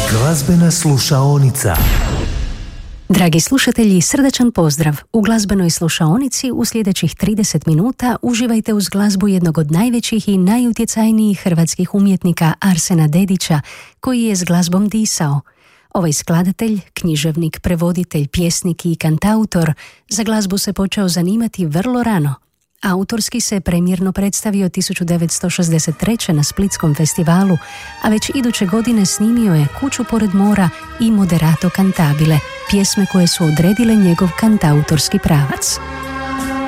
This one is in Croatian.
Glazbena slušaonica. Dragi slušatelji, srdačan pozdrav. U glazbenoj slušaonici u sljedećih 30 minuta uživajte uz glazbu jednog od najvećih i najutjecajnijih hrvatskih umjetnika Arsena Dedića, koji je s glazbom disao. Ovaj skladatelj, književnik, prevoditelj, pjesnik i kantautor za glazbu se počeo zanimati vrlo rano. Autorski se premjerno predstavio 1963. na Splitskom festivalu, a već iduće godine snimio je Kuću pored mora i Moderato cantabile, pjesme koje su odredile njegov kantautorski pravac.